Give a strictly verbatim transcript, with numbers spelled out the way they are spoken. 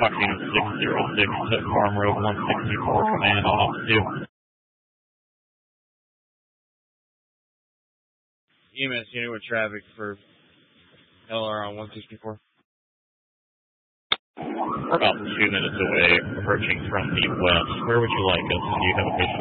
Fox Unit six zero six, Farm Road one sixty-four, command off two. E M S unit with traffic for L R on one sixty-four. We're about two minutes away, approaching from the west. Where would you like us? Do you have a patient